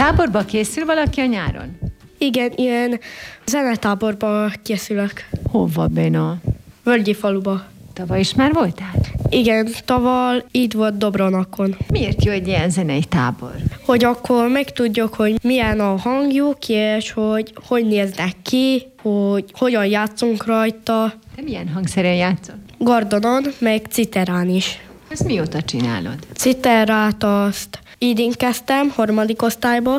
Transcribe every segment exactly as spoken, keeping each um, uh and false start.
Táborba készül valaki a nyáron? Igen, ilyen zenetáborba készülök. Hova, Béna? Völgyi faluba. Tavaly is már voltál? Igen, tavaly itt volt Dobronakon. Miért jó egy ilyen zenei tábor? Hogy akkor megtudjuk, hogy milyen a hangjuk, és hogy hogy néznek ki, hogy hogyan játszunk rajta. Te milyen hangszeren játszol? Gardonon, meg citerán is. Ezt mióta csinálod? Citerát azt idén kezdtem, harmadik osztályba,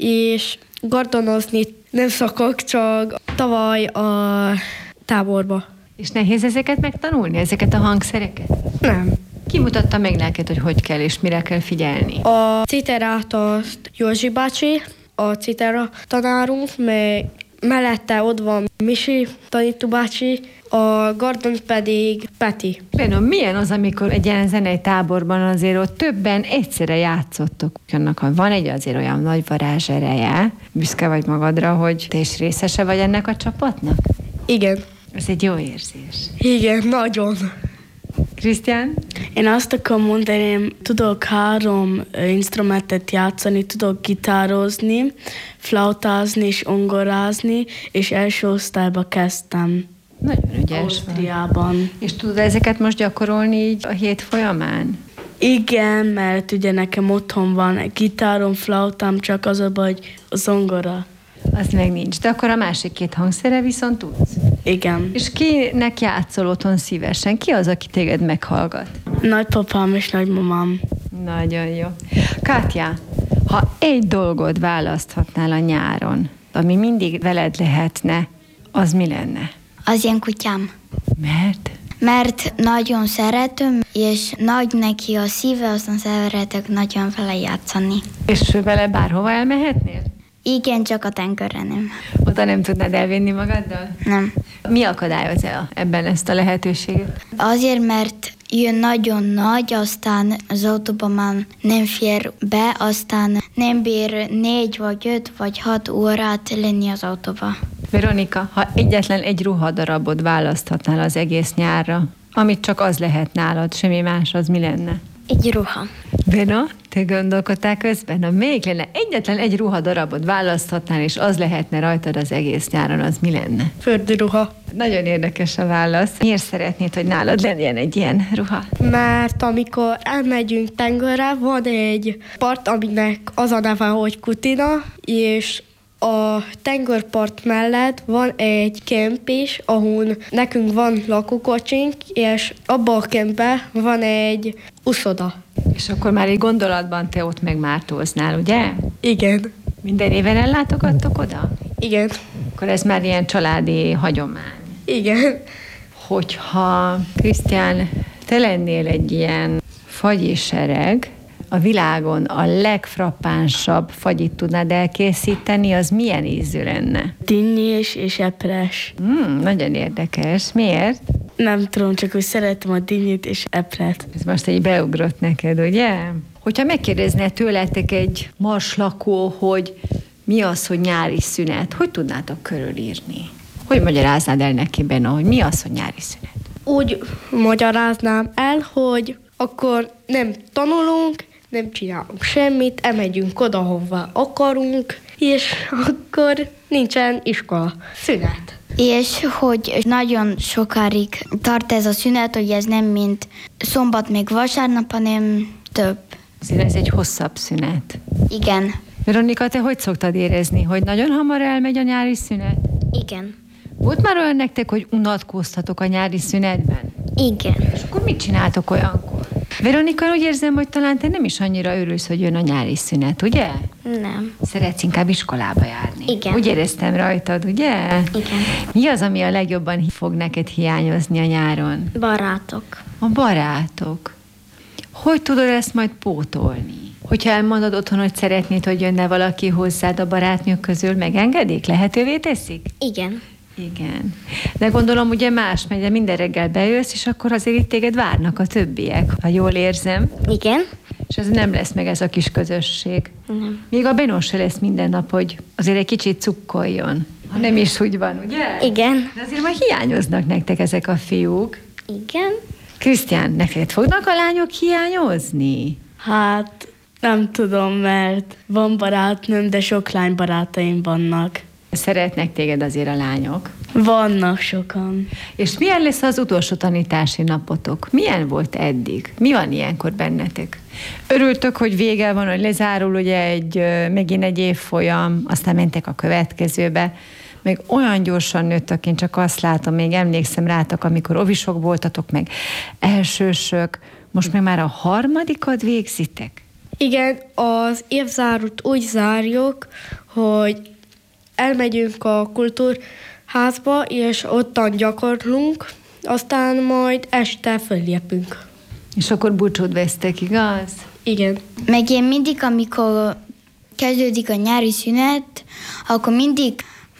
és gardonozni nem szokok, csak tavaly a táborba. És nehéz ezeket megtanulni, ezeket a hangszereket? Nem. Ki mutatta meg neked, hogy hogy kell és mire kell figyelni? A citerát azt Józsi bácsi, a citera tanárunk, meg mellette ott van Misi tanító bácsi, a gardon pedig Peti. Benno, milyen az, amikor egy ilyen zenei táborban azért ott többen egyszerre játszottok? Annak, ha van egy azért olyan nagy varázsereje, büszke vagy magadra, hogy te is részese vagy ennek a csapatnak? Igen. Ez egy jó érzés. Igen, nagyon. Krisztián? Én azt akarom mondani, én tudok három instrumentet játszani, tudok gitározni, flautázni és ongorázni, és első osztályba kezdtem. Nagyon ügyes Ausztriában. van. És tudod ezeket most gyakorolni így a hét folyamán? Igen, mert ugye nekem otthon van egy gitárom, flautám, csak az a baj, hogy a zongora. Az meg nincs. De akkor a másik két hangszere viszont tudsz. Igen. És kinek játszol otthon szívesen? Ki az, aki téged meghallgat? Nagypapám és nagymamám. Nagyon jó. Katja, ha egy dolgot választhatnál a nyáron, ami mindig veled lehetne, az mi lenne? Az én kutyám. Mert? Mert nagyon szeretem, és nagy neki a szíve, aztán szeretek nagyon vele játszani. És vele bárhova elmehetnél? Igen, csak a tengerre nem. Oda nem tudnád elvinni magaddal? Nem. Mi akadályoz el ebben ezt a lehetőséget? Azért, mert jön nagyon nagy, aztán az autóban már nem fér be, aztán nem bír négy vagy öt vagy hat órát lenni az autóba. Veronika, ha egyetlen egy ruhadarabot választhatnál az egész nyárra, amit csak az lehet nálad, semmi más, az mi lenne? Egy ruha. Bena, te gondolkodtál közben? Na, még lenne egyetlen egy ruhadarabot választhatnál, és az lehetne rajtad az egész nyáron, az mi lenne? Földi ruha. Nagyon érdekes a válasz. Miért szeretnéd, hogy nálad legyen egy ilyen ruha? Mert amikor elmegyünk tengerre, van egy part, aminek az a neve, hogy Kutina, és a tengerpart mellett van egy kemp is, ahol nekünk van lakókocsink, és abban a kempben van egy uszoda. És akkor már egy gondolatban te ott megmártóznál, ugye? Igen. Minden éven ellátogattok oda? Igen. Akkor ez már ilyen családi hagyomány. Igen. Hogyha, Krisztián, te lennél egy ilyen fagyi sereg, a világon a legfrappánsabb fagyit tudnád elkészíteni, az milyen ízű lenne? Dinnyés és epres. Hmm, nagyon érdekes. Miért? Nem tudom, csak hogy szeretem a dinnyét és epret. Ez most egy beugrott neked, ugye? Hogyha megkérdezne tőletek egy marslakó, hogy mi az, hogy nyári szünet, hogy tudnátok körülírni? Hogy magyaráznád el neki benne, hogy mi az, hogy nyári szünet? Úgy magyaráznám el, hogy akkor nem tanulunk, nem csinálunk semmit, elmegyünk oda, hova akarunk, és akkor nincsen iskola. Szünet. És hogy nagyon sokáig tart ez a szünet, hogy ez nem mint szombat meg vasárnap, hanem több. Azért ez egy hosszabb szünet. Igen. Veronika, te hogy szoktad érezni, hogy nagyon hamar elmegy a nyári szünet? Igen. Volt már olyan nektek, hogy unatkoztatok a nyári szünetben? Igen. És akkor mit csináltok olyankor? Veronika, úgy érzem, hogy talán te nem is annyira örülsz, hogy jön a nyári szünet, ugye? Nem. Szeretsz inkább iskolába járni. Igen. Úgy éreztem rajtad, ugye? Igen. Mi az, ami a legjobban fog neked hiányozni a nyáron? Barátok. A barátok. Hogy tudod ezt majd pótolni? Hogyha elmondod otthon, hogy szeretnéd, hogy jönne valaki hozzád a barátnők közül, megengedik? Lehetővé teszik? Igen. Igen. De gondolom, ugye más megy, de minden reggel bejössz, és akkor azért itt téged várnak a többiek, ha jól érzem. Igen. És ez nem lesz meg ez a kis közösség. Nem. Még a Benó se lesz minden nap, hogy azért egy kicsit cukkoljon. Ha nem is úgy van, ugye? Igen. De azért majd hiányoznak nektek ezek a fiúk. Igen. Krisztián, neked fognak a lányok hiányozni? Hát Nem tudom, mert van barátnőm, de sok lány barátaim vannak. Szeretnek téged azért a lányok. Vannak sokan. És milyen lesz az utolsó tanítási napotok? Milyen volt eddig? Mi van ilyenkor bennetek? Örültök, hogy vége van, hogy lezárul ugye egy, megint egy évfolyam, aztán mentek a következőbe, meg olyan gyorsan nőttök, én csak azt látom, még emlékszem rátok, amikor ovisok voltatok, meg elsősök, most meg már a harmadikat végzitek? Igen, az évzárót úgy zárjuk, hogy elmegyünk a kultúrházba, és ottan gyakorlunk, aztán majd este följepünk. És akkor búcsút vesztek, igaz? Igen. Meg én mindig, amikor kezdődik a nyári szünet, akkor mindig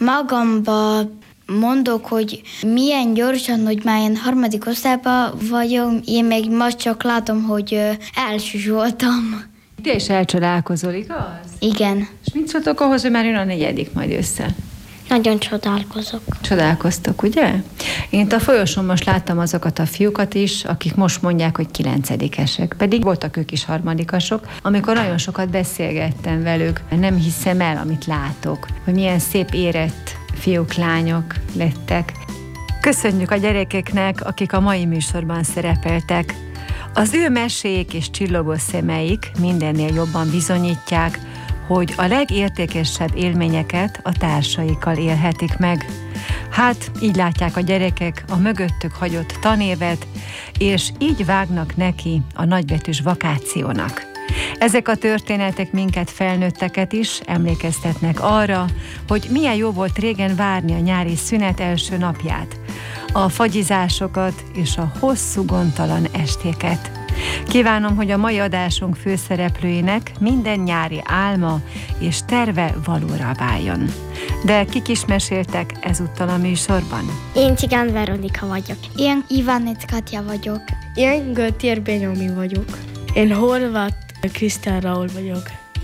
magamba mondok, hogy milyen gyorsan, hogy már én harmadik osztályban vagyok, én meg most csak látom, hogy elsős voltam. Te is elcsodálkozol, igaz? Igen. És mit szóltok ahhoz, hogy már jön a negyedik majd össze? Nagyon csodálkozok. Csodálkoztok, ugye? Én itt a folyosón most láttam azokat a fiúkat is, akik most mondják, hogy kilencedikesek. Pedig voltak ők is harmadikasok. Amikor nagyon sokat beszélgettem velük, nem hiszem el, amit látok, hogy milyen szép érett fiúk, lányok lettek. Köszönjük a gyerekeknek, akik a mai műsorban szerepeltek. Az ő meséik és csillogó szemeik mindennél jobban bizonyítják, hogy a legértékesebb élményeket a társaikkal élhetik meg. Hát így látják a gyerekek a mögöttük hagyott tanévet, és így vágnak neki a nagybetűs vakációnak. Ezek a történetek minket felnőtteket is emlékeztetnek arra, hogy milyen jó volt régen várni a nyári szünet első napját, a fagyizásokat és a hosszú gondtalan estéket. Kívánom, hogy a mai adásunk főszereplőinek minden nyári álma és terve valóra váljon. De kik is meséltek ezúttal a műsorban? Én Cigán Veronika vagyok. Én Ivánec Katja vagyok. Én Göttier Benyomi vagyok. Én Horváth Krisztián Raúl vagyok.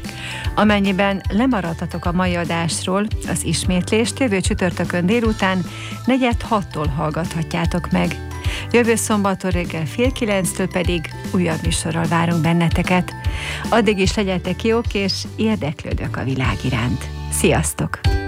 Amennyiben lemaradtatok a mai adásról, az ismétlést jövő csütörtökön délután negyed hattól hallgathatjátok meg. Jövő szombaton reggel fél kilenctől pedig újabb műsorral várunk benneteket. Addig is legyetek jók és érdeklődök a világ iránt. Sziasztok!